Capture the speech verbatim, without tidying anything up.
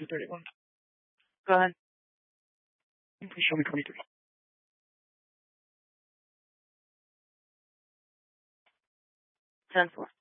two thirty-one. Go ahead. Please show me twenty-three. ten four.